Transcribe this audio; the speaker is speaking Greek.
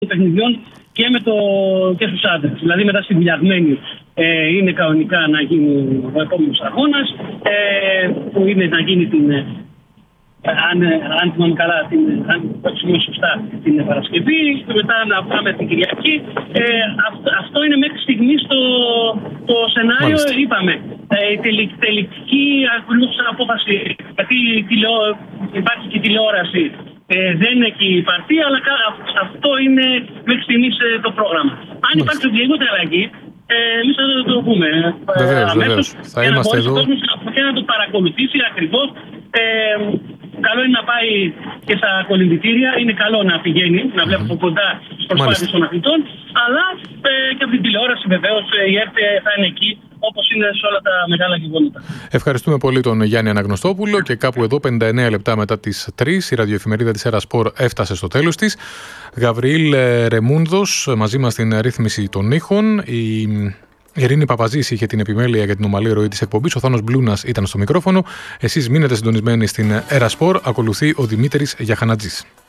παιχνιδιών και στους άντρες. Δηλαδή μετά στη Βιλιαγμένη είναι κανονικά να γίνει ο επόμενος αγώνας, που είναι να γίνει αν θυμάμαι καλά, αν το σωστά, την Παρασκευή, μετά να πάμε την Κυριακή. Αυτό είναι μέχρι στιγμής το σενάριο. Μάλιστα. Είπαμε. Η τελική ακριβώς απόφαση, γιατί υπάρχει και τηλεόραση, δεν είναι εκεί η παρτία, αλλά αυτό είναι μέχρι στιγμής το πρόγραμμα. Αν υπάρχει οποιαδήποτε αλλαγή, εμείς θα το πούμε. Βεβαίως. Θα είμαστε εδώ και να το παρακολουθήσει ακριβώς. Καλό είναι να πάει και στα κολυμβητήρια, είναι καλό να πηγαίνει, να βλέπει από κοντά τις προσπάθειες των αθλητών, αλλά και από την τηλεόραση βεβαίως η ΕΡΤ θα είναι εκεί, όπως είναι σε όλα τα μεγάλα γεγονότα. Ευχαριστούμε πολύ τον Γιάννη Αναγνωστόπουλο και κάπου εδώ 59 λεπτά μετά τις 3 η ραδιοεφημερίδα της Ερασπορ έφτασε στο τέλος της. Γαβριήλ Ρεμούνδος μαζί μας στην ρύθμιση των ήχων. Η Ειρήνη Παπαζής είχε την επιμέλεια για την ομαλή ροή της εκπομπής. Ο Θάνος Μπλούνας ήταν στο μικρόφωνο. Εσείς μείνετε συντονισμένοι στην Ερασπορ. Ακολουθεί ο Δημήτρης Γιαχανατζής.